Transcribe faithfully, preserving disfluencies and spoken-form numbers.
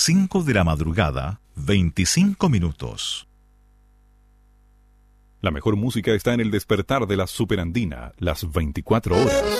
cinco de la madrugada, veinticinco minutos. La mejor música está en el despertar de la Superandina, las veinticuatro horas.